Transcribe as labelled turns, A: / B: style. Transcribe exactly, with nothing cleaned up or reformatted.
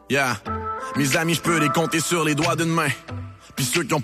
A: Yeah. Mes amis, je peux les compter sur les doigts d'une main. Puis ceux qui ont